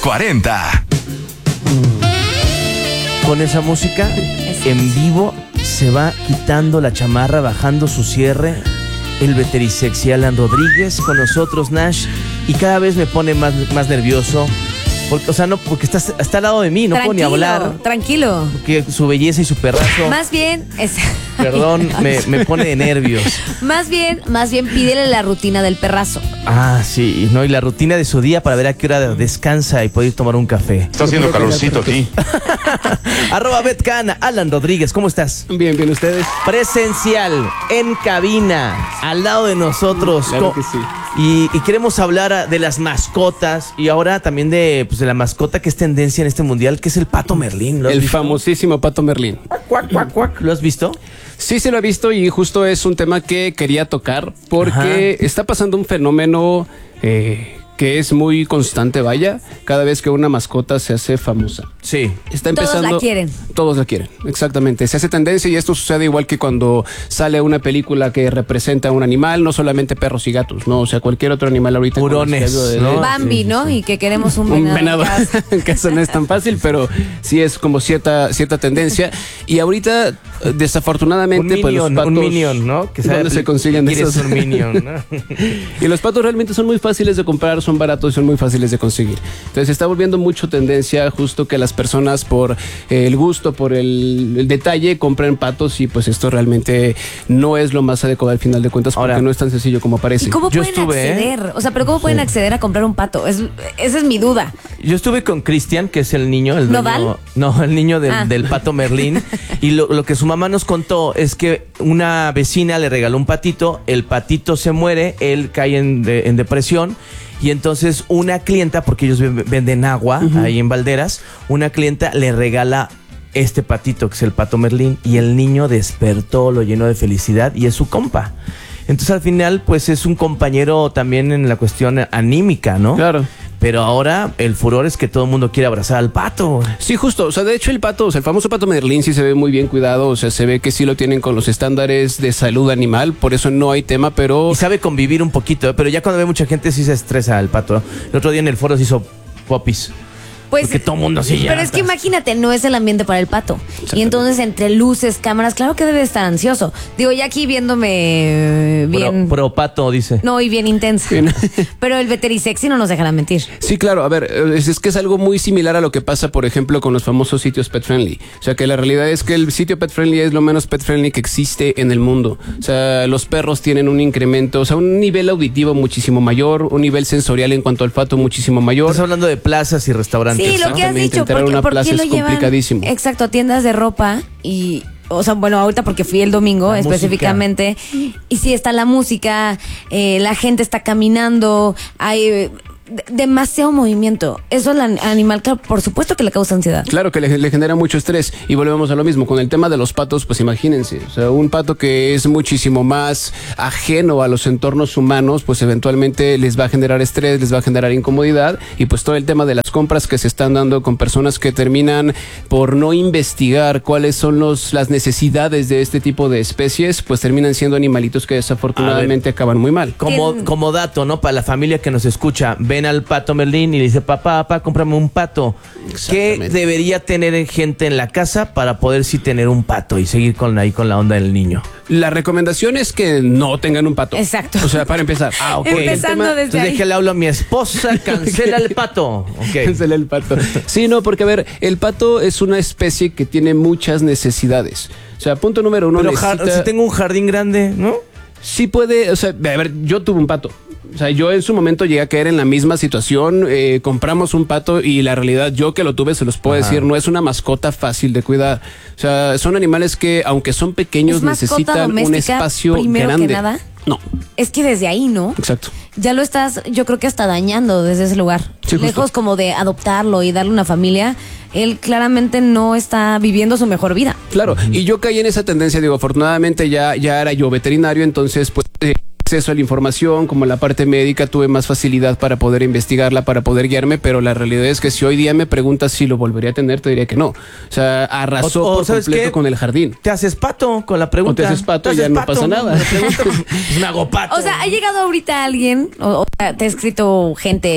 40. Con esa música en vivo se va quitando la chamarra, bajando su cierre. El veterisexy Alan Rodríguez con nosotros, Nash. Y cada vez me pone más nervioso. Porque, o sea, no, porque está al lado de mí, no puedo ni hablar. Tranquilo. Porque su belleza y su perrazo. Más bien, perdón, me pone de nervios. Más bien, pídele la rutina del perrazo. Ah, sí, ¿no? Y la rutina de su día para ver a qué hora descansa y poder tomar un café. Está haciendo calorcito aquí. @betcana, Alan Rodríguez, ¿cómo estás? Bien, ustedes. Presencial, en cabina, al lado de nosotros. Claro que sí. Y queremos hablar de las mascotas y ahora también de la mascota que es tendencia en este mundial, que es el pato Merlín. El famosísimo pato Merlín. Cuac, cuac, cuac. ¿Lo has visto? Sí, se lo he visto y justo es un tema que quería tocar porque está pasando un fenómeno que es muy constante, vaya, cada vez que una mascota se hace famosa. Sí. Está empezando. Todos la quieren. Todos la quieren, exactamente. Se hace tendencia y esto sucede igual que cuando sale una película que representa a un animal, no solamente perros y gatos, no, o sea, cualquier otro animal ahorita. Hurones, ¿no? Bambi, Sí, ¿no? sí. Y que queremos un Un venado. venado, que eso no es tan fácil, pero sí es como cierta tendencia. Y ahorita, desafortunadamente, Un pues los minion, patos. un minion, ¿no? Que ¿Dónde se consiguen ¿quieres esos? un minion, ¿no? Y los patos realmente son muy fáciles de comprar, son baratos y son muy fáciles de conseguir. Entonces se está volviendo mucho tendencia justo que las personas por el gusto, por el detalle, compren patos y pues esto realmente no es lo más adecuado al final de cuentas porque Ahora, no es tan sencillo como parece. ¿Y cómo Yo pueden estuve, acceder? O sea, pero ¿cómo pueden acceder a comprar un pato? Esa es mi duda. Yo estuve con Cristian, que es el niño, el ¿Nodal? dueño, no, el niño Ah. del pato Merlín. Y lo que su mamá nos contó es que una vecina le regaló un patito, el patito se muere, él cae en depresión. Y entonces una clienta, porque ellos venden agua ahí en Valderas, una clienta le regala este patito, que es el pato Merlín, y el niño despertó, lo llenó de felicidad y es su compa. Entonces al final pues es un compañero también en la cuestión anímica, ¿no? Claro. Pero ahora el furor es que todo el mundo quiere abrazar al pato. Sí, justo. O sea, de hecho el pato, o sea, el famoso pato Merlín sí se ve muy bien cuidado. O sea, se ve que sí lo tienen con los estándares de salud animal. Por eso no hay tema, pero... Y sabe convivir un poquito, pero ya cuando ve mucha gente sí se estresa el pato, ¿no? El otro día en el foro se hizo popis. Pues, Porque todo el mundo así ya. pero es que imagínate, no es el ambiente para el pato. Y entonces entre luces, cámaras, claro que debe estar ansioso. Digo, ya aquí viéndome bien... Pro pato, dice. No, y bien intensa. Bien. Pero el veterisexy no nos dejará mentir. Sí, claro. A ver, es que es algo muy similar a lo que pasa, por ejemplo, con los famosos sitios pet friendly. O sea, que la realidad es que el sitio pet friendly es lo menos pet friendly que existe en el mundo. O sea, los perros tienen un incremento, o sea, un nivel auditivo muchísimo mayor, un nivel sensorial en cuanto al olfato muchísimo mayor. Estás hablando de plazas y restaurantes. Sí, lo que has Exactamente, dicho, entrar a una ¿por plaza qué lo es llevan? complicadísimo. Exacto, a tiendas de ropa y... O sea, bueno, ahorita porque fui el domingo La específicamente. Y sí está la música, la gente está caminando, hay demasiado movimiento. Eso al animal, por supuesto que le causa ansiedad. Claro que le genera mucho estrés. Y volvemos a lo mismo. Con el tema de los patos, pues imagínense. O sea, un pato que es muchísimo más ajeno a los entornos humanos, pues eventualmente les va a generar estrés, les va a generar incomodidad. Y pues todo el tema de las compras que se están dando con personas que terminan por no investigar cuáles son las necesidades de este tipo de especies, pues terminan siendo animalitos que desafortunadamente acaban muy mal. Como dato, ¿no? Para la familia que nos escucha, ven al pato Merlín y le dice, papá, cómprame un pato. ¿Qué Exactamente. debería tener gente en la casa para poder sí tener un pato y seguir con la onda del niño? La recomendación es que no tengan un pato. Exacto. O sea, para empezar. Ah, ok. Empezando desde Entonces ahí. déjale hablo a mi esposa, cancela el pato. Ok. Cancela el pato. Sí, no, porque a ver, el pato es una especie que tiene muchas necesidades. O sea, punto número uno, Pero necesita... si tengo un jardín grande, ¿no? Sí puede, o sea, a ver, yo tuve un pato. O sea, yo en su momento llegué a caer en la misma situación, compramos un pato y la realidad, yo que lo tuve, se los puedo decir, no es una mascota fácil de cuidar. O sea, son animales que, aunque son pequeños, ¿Es mascota necesitan un doméstica espacio primero grande. que nada? No, Es que desde ahí, ¿no? exacto. Ya lo estás, yo creo que hasta dañando desde ese lugar. Sí, justo. Lejos como de adoptarlo y darle una familia, él claramente no está viviendo su mejor vida. Claro, y yo caí en esa tendencia, digo, afortunadamente ya era yo veterinario, entonces pues acceso a la información, como la parte médica, tuve más facilidad para poder investigarla, para poder guiarme, pero la realidad es que si hoy día me preguntas si lo volvería a tener, te diría que no. O sea, arrasó O por ¿sabes completo qué? con el jardín. Te haces pato con la pregunta. O te haces pato y ya no pasa nada. Me preguntas, pues me hago pato. O sea, ha llegado ahorita alguien, o te ha escrito gente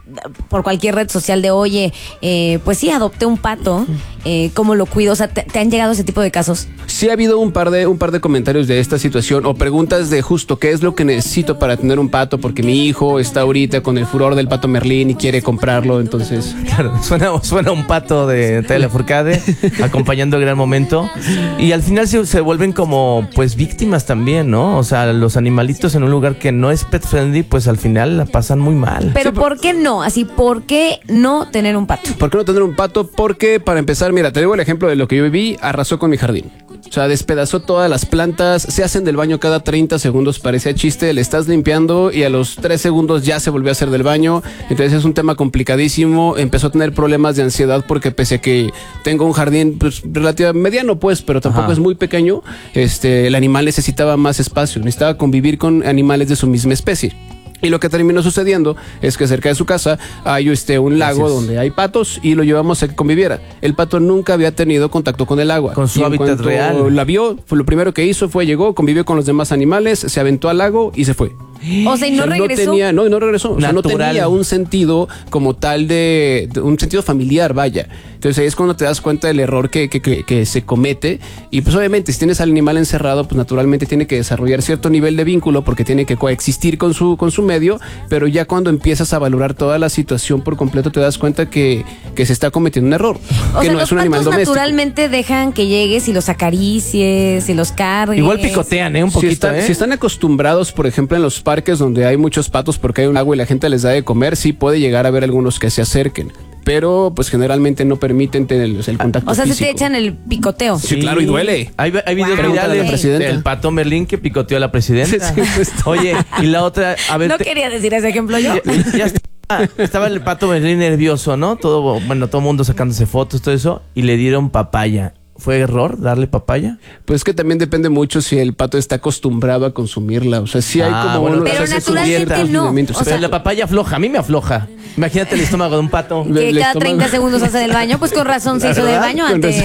por cualquier red social de, oye, pues sí, adopté un pato, ¿cómo lo cuido? O sea, ¿te han llegado ese tipo de casos? Sí ha habido un par de comentarios de esta situación o preguntas de justo qué es lo que necesito para tener un pato, porque mi hijo está ahorita con el furor del pato Merlín y quiere comprarlo, entonces... Claro, suena un pato de Telefurcade acompañando el gran momento, y al final se vuelven como pues víctimas también, ¿no? O sea, los animalitos en un lugar que no es pet friendly, pues al final la pasan muy mal. Pero ¿por qué no? Así, ¿por qué no tener un pato? ¿Por qué no tener un pato? Porque, para empezar, mira, te digo el ejemplo de lo que yo viví, arrasó con mi jardín. O sea, despedazó todas las plantas, se hacen del baño cada 30 segundos, parecía chiste, le estás limpiando y a los 3 segundos ya se volvió a hacer del baño. Entonces es un tema complicadísimo, empezó a tener problemas de ansiedad porque pese a que tengo un jardín pues, relativamente mediano, pues, pero tampoco es muy pequeño, el animal necesitaba más espacio, necesitaba convivir con animales de su misma especie. Y lo que terminó sucediendo es que cerca de su casa hay un lago donde hay patos y lo llevamos a que conviviera. El pato nunca había tenido contacto con el agua. Con su hábitat real. La vio, lo primero que hizo fue llegó, convivió con los demás animales, se aventó al lago y se fue. O sea, ¿y no regresó? No regresó. O sea, no tenía un sentido como tal de un sentido familiar, vaya. Entonces ahí es cuando te das cuenta del error que se comete. Y pues obviamente si tienes al animal encerrado, pues naturalmente tiene que desarrollar cierto nivel de vínculo porque tiene que coexistir con su medio. Pero ya cuando empiezas a valorar toda la situación por completo, te das cuenta que se está cometiendo un error. O que sea, no es un animal doméstico. Naturalmente dejan que llegues y los acaricies y los cargues. Igual picotean, un poquito. Si están acostumbrados, por ejemplo, en los parques donde hay muchos patos porque hay un agua y la gente les da de comer, sí puede llegar a haber algunos que se acerquen. Pero pues generalmente no permiten tener el contacto físico. O sea, físico. se te echan el picoteo. Sí, claro, y duele. Hay videos Wow. virales del pato Merlín que picoteó a la presidenta. Sí, pues. Oye, y la otra, a ver... No quería decir ese ejemplo yo. Ya estaba el pato Merlín nervioso, ¿no? Todo el mundo sacándose fotos, todo eso, y le dieron papaya. ¿Fue error darle papaya? Pues que también depende mucho si el pato está acostumbrado a consumirla. O sea, sí hay como bueno, pero naturalmente no. O sea, la papaya afloja, a mí me afloja. Imagínate el estómago de un pato. Que cada 30 segundos hace del baño, pues con razón se hizo del baño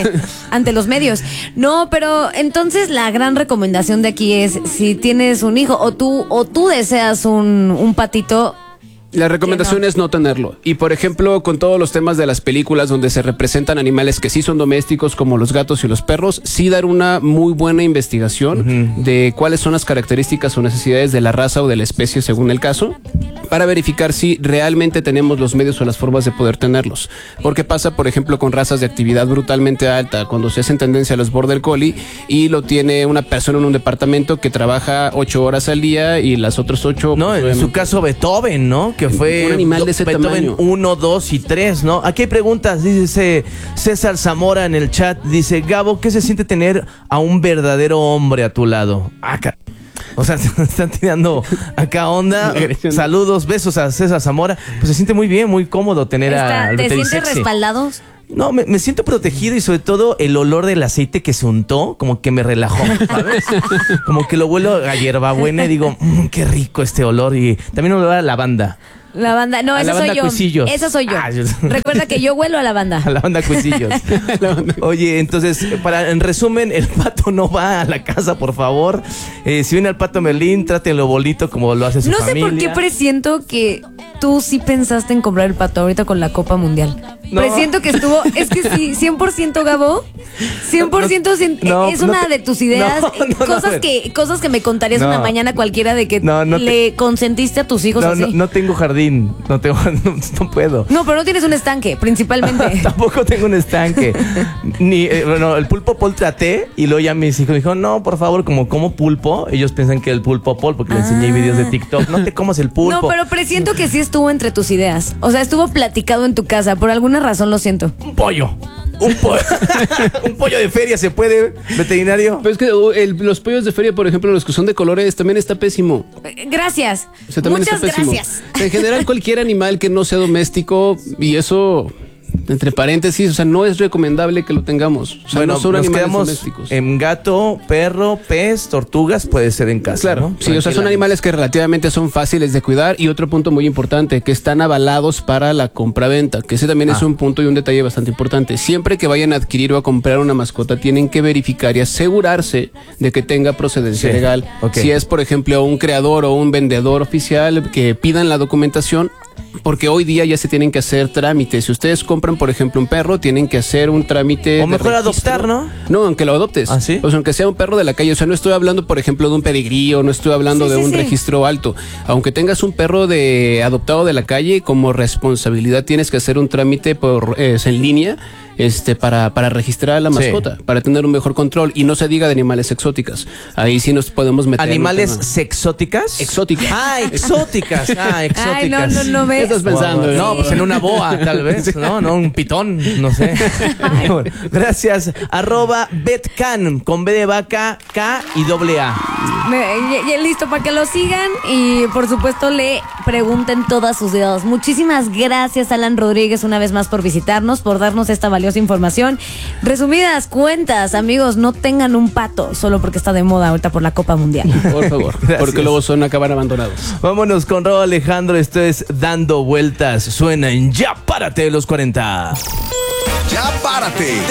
ante los medios. No, pero entonces la gran recomendación de aquí es, si tienes un hijo o tú deseas un patito... La recomendación es no tenerlo. Y por ejemplo, con todos los temas de las películas donde se representan animales que sí son domésticos, como los gatos y los perros, sí dar una muy buena investigación de cuáles son las características o necesidades de la raza o de la especie según el caso, para verificar si realmente tenemos los medios o las formas de poder tenerlos. Porque pasa, por ejemplo, con razas de actividad brutalmente alta, cuando se hacen tendencia a los border collie y lo tiene una persona en un departamento que trabaja 8 horas al día y las otras 8... No, pues, en su caso Beethoven, ¿no? Que fue un animal de ese Beethoven tamaño. 1, 2 y 3, ¿no? Aquí hay preguntas, dice César Zamora en el chat, dice, Gabo, ¿qué se siente tener a un verdadero hombre a tu lado? Acá. O sea, están tirando acá onda. Saludos, besos a César Zamora. Pues se siente muy bien, muy cómodo tener al ¿Te veterinario sientes sexy. respaldados? No, me siento protegido y sobre todo el olor del aceite que se untó, como que me relajó, ¿sabes? Como que lo huelo a hierbabuena y digo, qué rico este olor. Y también olor a lavanda. Lavanda, no, esa soy yo. Cuisillos. Esa soy yo. Ah, Recuerda que yo huelo a lavanda. A lavanda Cuisillos. Oye, entonces, en resumen, el pato no va a la casa, por favor. Si viene al pato Merlín, trátenlo bonito como lo hace su familia. No sé por qué presiento que tú sí pensaste en comprar el pato ahorita con la Copa Mundial. No. Presiento que estuvo, es que sí, 100% Gabo, 100% es una de tus ideas, cosas que me contarías una mañana cualquiera de que le consentiste a tus hijos así. No tengo jardín, no puedo. No, pero no tienes un estanque, principalmente. Tampoco tengo un estanque. Ni el pulpo pol traté y luego ya mis hijos me dijeron, no, por favor, como pulpo. Ellos piensan que el pulpo pol, porque le enseñé videos de TikTok. No te comas el pulpo. No, pero presiento que sí estuvo entre tus ideas. O sea, estuvo platicado en tu casa. Por alguna razón lo siento. Un pollo. Un pollo de feria se puede, veterinario. Pero es que los pollos de feria, por ejemplo, los que son de colores, también está pésimo. Gracias. O sea, también muchas está pésimo. gracias. En general, cualquier animal que no sea doméstico, y eso, entre paréntesis, o sea, no es recomendable que lo tengamos. O sea, bueno, no son nos animales quedamos domésticos. en gato, perro, pez, tortugas, puede ser en casa. Claro, ¿no? sí, o sea, son animales que relativamente son fáciles de cuidar y otro punto muy importante, que están avalados para la compra-venta, que ese también es un punto y un detalle bastante importante. Siempre que vayan a adquirir o a comprar una mascota, tienen que verificar y asegurarse de que tenga procedencia legal. Okay. Si es, por ejemplo, un creador o un vendedor oficial, que pidan la documentación porque hoy día ya se tienen que hacer trámites. Si ustedes compran, por ejemplo, un perro, tienen que hacer un trámite. O mejor adoptar, ¿no? No, aunque lo adoptes. ¿Ah, sí? O sea, aunque sea un perro de la calle. O sea, no estoy hablando, por ejemplo, de un pedigrí o no estoy hablando de un registro alto. Aunque tengas un perro adoptado de la calle, como responsabilidad tienes que hacer un trámite en línea. Para registrar a la mascota, para tener un mejor control, y no se diga de animales exóticas. Ahí sí nos podemos meter. ¿Animales sexóticas? Exóticas. Exóticas. Exóticas. Ay, no, ¿Qué estás pensando? No, pues en una boa, tal vez. No, un pitón, no sé. Bueno, gracias. @betcan, con B de vaca, K y AA. Listo, para que lo sigan y por supuesto le pregunten todas sus dudas. Muchísimas gracias, Alan Rodríguez, una vez más por visitarnos, por darnos esta valiosa información. Resumidas cuentas, amigos, no tengan un pato solo porque está de moda ahorita por la Copa Mundial. Por favor, porque luego son acabar abandonados. Vámonos con Raúl Alejandro, esto es Dando Vueltas. Suena en Ya Párate de los 40. Ya párate